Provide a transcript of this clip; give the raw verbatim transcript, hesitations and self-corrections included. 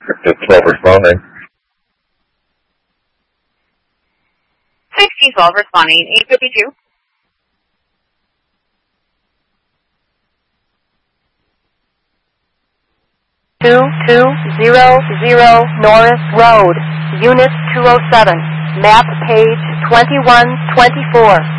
Crypto twelve responding. sixteen twelve responding, eight fifty-two. two two zero zero Norris Road, Unit two oh seven, map page twenty-one twenty-four.